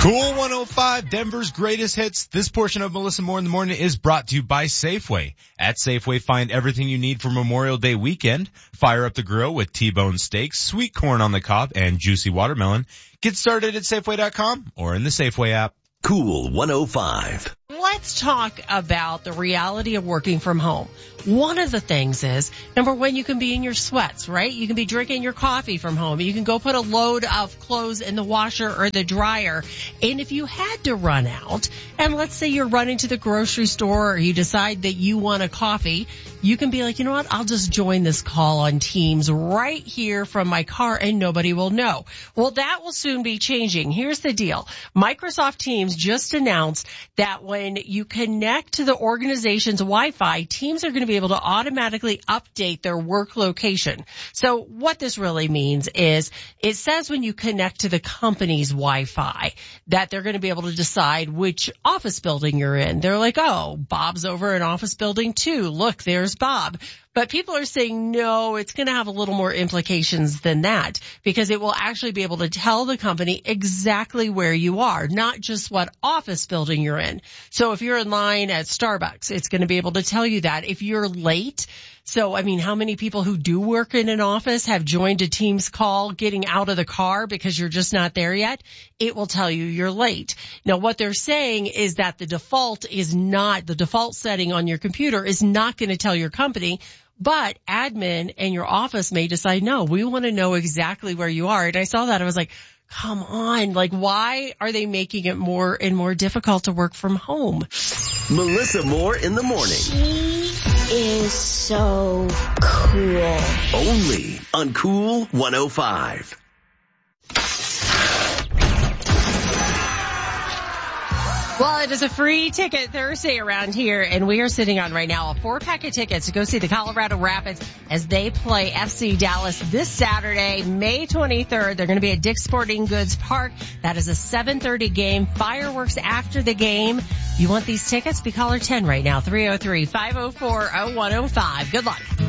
Cool 105, Denver's greatest hits. This portion of Melissa Moore in the Morning is brought to you by Safeway. At Safeway, find everything you need for Memorial Day weekend. Fire up the grill with T-bone steaks, sweet corn on the cob, and juicy watermelon. Get started at Safeway.com or in the Safeway app. Cool 105. Let's talk about the reality of working from home. One of the things is, number one, you can be in your sweats, right? You can be drinking your coffee from home. You can go put a load of clothes in the washer or the dryer. And if you had to run out, and let's say you're running to the grocery store or you decide that you want a coffee, you can be like, you know what? I'll just join this call on Teams right here from my car and nobody will know. Well, that will soon be changing. Here's the deal. Microsoft Teams just announced that when you connect to the organization's Wi-Fi, teams are going to be able to automatically update their work location. So what this really means is it says when you connect to the company's Wi-Fi that they're going to be able to decide which office building you're in. They're like, oh, Bob's over in office building 2. Look, there's Bob. But people are saying, no, it's going to have a little more implications than that because it will actually be able to tell the company exactly where you are, not just what office building you're in. So if you're in line at Starbucks, it's going to be able to tell you that. If you're late, so, I mean, how many people who do work in an office have joined a Teams call getting out of the car because you're just not there yet? It will tell you you're late. Now, what they're saying is that the default setting on your computer is not going to tell your company, but admin and your office may decide, no, we want to know exactly where you are. And I saw that. I was like, come on. Like, why are they making it more and more difficult to work from home? Melissa Moore in the Morning. She is so cool. Only on Cool 105. Well, it is a free ticket Thursday around here, and we are sitting on right now a 4-pack of tickets to go see the Colorado Rapids as they play FC Dallas this Saturday, May 23rd. They're going to be at Dick's Sporting Goods Park. That is a 7:30 game. Fireworks after the game. You want these tickets? Be caller 10 right now, 303-504-0105. Good luck.